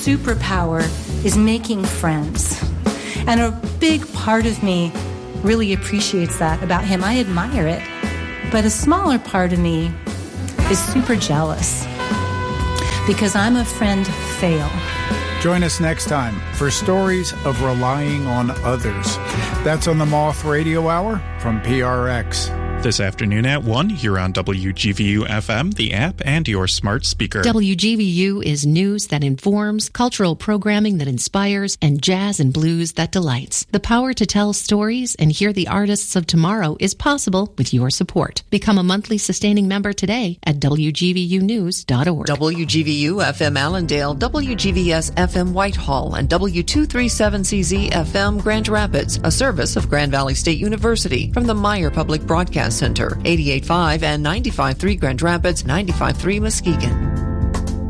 superpower is making friends. And a big part of me really appreciates that about him. I admire it. But a smaller part of me is super jealous because I'm a friend fail. Join us next time for stories of relying on others. That's on the Moth Radio Hour from PRX. This afternoon at 1 here on WGVU-FM, the app, and your smart speaker. WGVU is news that informs, cultural programming that inspires, and jazz and blues that delights. The power to tell stories and hear the artists of tomorrow is possible with your support. Become a monthly sustaining member today at WGVUnews.org. WGVU-FM Allendale, WGVS-FM Whitehall, and W237CZ-FM Grand Rapids, a service of Grand Valley State University from the Meyer Public Broadcast Center, 88.5 and 95.3 Grand Rapids, 95.3 Muskegon.